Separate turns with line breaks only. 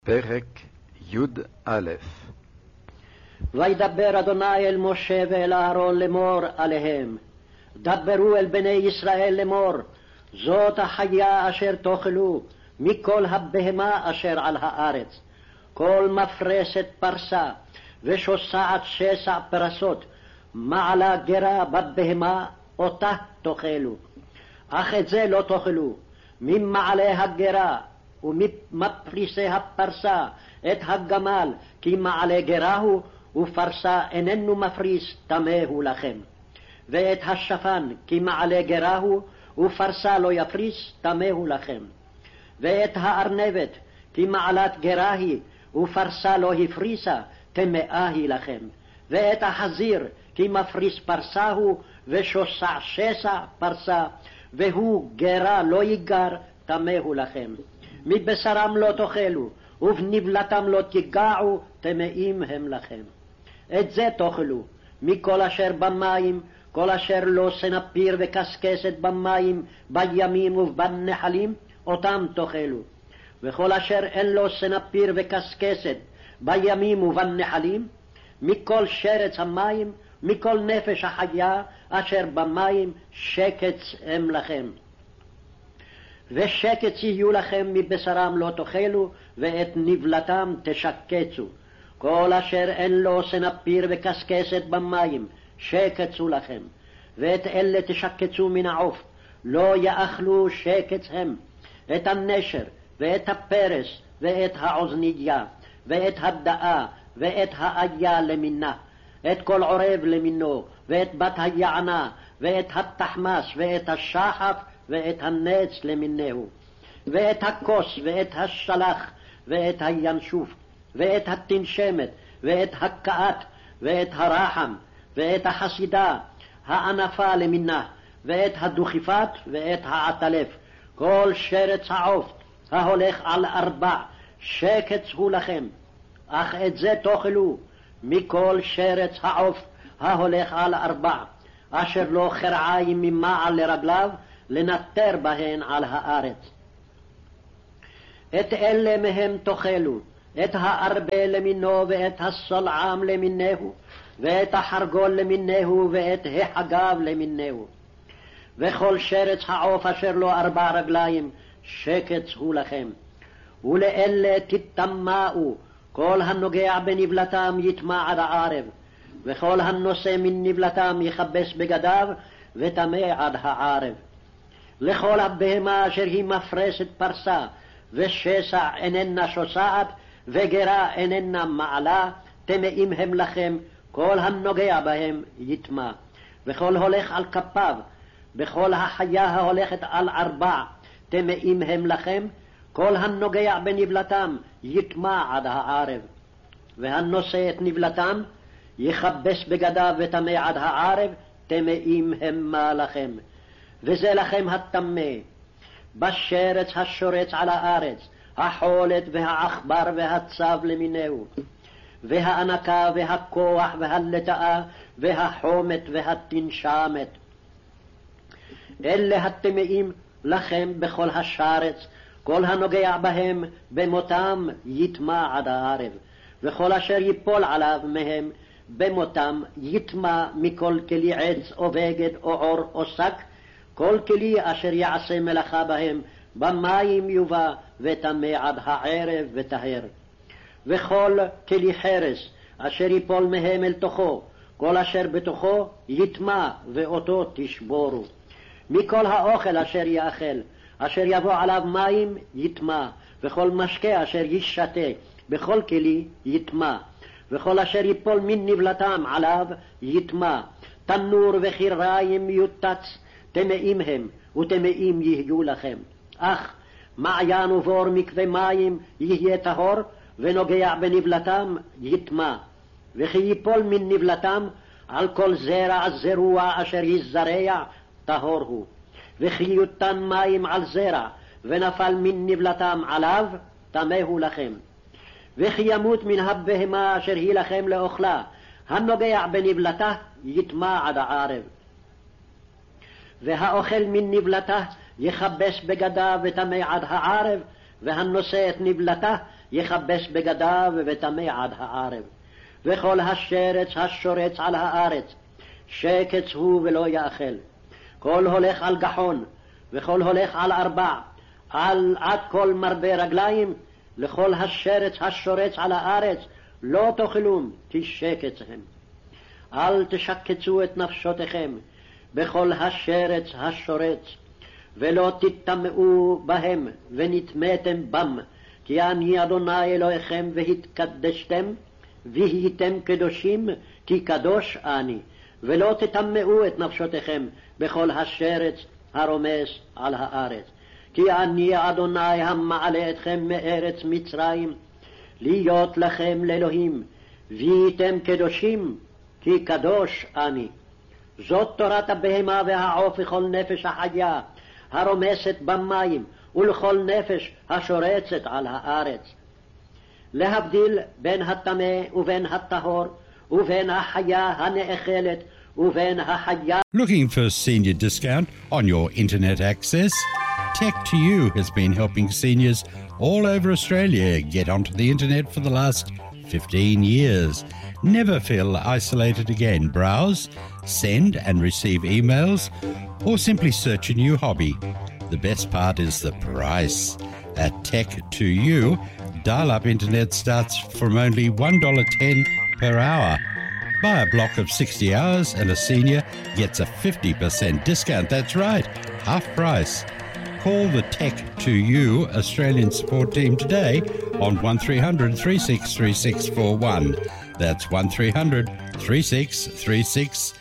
פרק י"א.
וידבר אדוני אל משה ואל אהרון לאמור עליהם, דברו אל בני ישראל לאמור, זאת החיה אשר תאכלו מכל הבהמה אשר על הארץ, כל מפרסת פרסה ושוסעת שסע פרסות, מעלה גרה בבהמה אותה תאכלו, אך את זה לא תאכלו, ממעלה הגרה ומפריסי הפרסה את הגמל, כי מעלה גרה הוא, ופרסה איננו מפריס, טמא הוא לכם. ואת השפן, כי מעלה גרה הוא, ופרסה לא יפריס, טמא הוא לכם. ואת הארנבת, כי מעלת גרה היא, ופרסה לא הפריסה, טמאה היא לכם. ואת החזיר, כי מפריס פרסה הוא, ושוסע שסע פרסה, והוא גרה לא יגר, טמא הוא לכם. מבשרם לא תאכלו, ובנבלתם לא תיגעו, טמאים הם לכם. את זה תאכלו, מכל אשר במים, כל אשר לא סנפיר וקסקסת במים, בימים ובנחלים, אותם תאכלו. וכל אשר אין לו סנפיר וקסקסת, בימים ובנחלים, מכל שרץ המים, מכל נפש החיה, אשר במים, שקץ הם לכם. ושקץ יהיו לכם, מבשרם לא תאכלו, ואת נבלתם תשקצו. כל אשר אין לו סנפיר וקסקסת במים, שקצו לכם. ואת אלה תשקצו מן העוף, לא יאכלו שקץ הם. את הנשר, ואת הפרס, ואת העוזניה, ואת הדאה, ואת האיה למינה, את כל עורב למינו, ואת בת היענה, ואת התחמס, ואת השחף, ואת הנץ למינהו, ואת הכוס, ואת השלח, ואת הינשוף, ואת התנשמת, ואת הקעת, ואת הרחם, ואת החסידה, הענפה למינה, ואת הדוכיפת, ואת העטלף. כל שרץ העוף ההולך על 4, שקץ הוא לכם. אך את זה תאכלו, מכל שרץ העוף ההולך על 4, אשר לא חרעיים ממעל לרגליו, לנטר בהן על הארץ. את אלה מהם תאכלו, את הארבה למינו, ואת הסולעם למיניהו, ואת החרגול למיניהו, ואת החגב למיניהו. וכל שרץ העוף אשר לו 4 רגליים, שקץ הוא לכם. ולאלה תטמאו, כל הנוגע בנבלתם יטמע עד הערב, וכל הנושא מן נבלתם יכבס בגדיו, וטמא עד הערב. לכל הבהמה אשר היא מפרסת פרסה, ושסע איננה שוסעת, וגרה איננה מעלה, טמאים הם לכם, כל הנוגע בהם יטמע. וכל הולך על כפיו, בכל החיה ההולכת על 4, טמאים הם לכם, כל הנוגע בנבלתם יטמע עד הערב. והנושא את נבלתם יכבס בגדיו וטמא עד הערב, טמאים המה לכם. וזה לכם הטמא, בשרץ השורץ על הארץ, החולת והעכבר והצב למיניהו, והאנקה והכוח והלטאה והחומת והתנשמת. אלה הטמאים לכם בכל השרץ, כל הנוגע בהם במותם יטמע עד הערב, וכל אשר יפול עליו מהם במותם יטמע, מכל כלי עץ או בגד או עור או שק, כל כלי אשר יעשה מלאכה בהם במים יובא, וטמא עד הערב וטהר. וכל כלי חרס אשר יפול מהם אל תוכו, כל אשר בתוכו יטמע, ואותו תשבורו. מכל האוכל אשר יאכל, אשר יבוא עליו מים יטמע, וכל משקה אשר ישתה בכל כלי יטמע, וכל אשר יפול מן נבלתם עליו יטמע. תנור וחיריים יוטץ, טמאים הם, וטמאים יהיו לכם. אך מעיין ובור מקווה מים יהיה טהור, ונוגע בנבלתם יטמע. וכי יפול מן נבלתם על כל זרע זרוע אשר יזרע, טהור הוא. וכי יותן מים על זרע, ונפל מן נבלתם עליו, טמא הוא לכם. וכי ימות מן הבהמה אשר היא לכם לאוכלה, הנוגע בנבלתה יטמע עד הערב. והאוכל מן נבלתה יכבס בגדיו וטמא עד הערב, והנושא את נבלתה יכבס בגדיו וטמא עד הערב. וכל השרץ השורץ על הארץ, שקץ הוא ולא יאכל. כל הולך על גחון, וכל הולך על ארבע, עד כל מרבה רגליים, לכל השרץ השורץ על הארץ, לא תאכלום, כי שקץ הם. אל תשקצו את נפשותיכם בכל השרץ השורץ, ולא תטמאו בהם ונטמאתם בם, כי אני אדוני אלוהיכם והתקדשתם, והייתם קדושים, כי קדוש אני. ולא תטמאו את נפשותיכם בכל השרץ הרומס על הארץ. כי אני אדוני המעלה אתכם מארץ מצרים, להיות לכם לאלוהים, והייתם קדושים, כי קדוש אני. זאת תורת הבהמה והעוף וכל נפש החיה, הרומסת במים, ולכל נפש השורצת על הארץ. להבדיל בין הטמא ובין הטהור, ובין החיה הנאכלת ובין החיה.
Looking for senior discount on your internet access? Tech2U has been helping seniors all over Australia get onto the internet for the last 15 years. Never feel isolated again. Browse, send and receive emails, or simply search a new hobby. The best part is the price. At Tech2U, dial-up internet starts from only $1.10 per hour. Buy a block of 60 hours and a senior gets a 50% discount. That's right, half price. Call the Tech2U Australian support team today on 1300 363641. That's 1300 363641.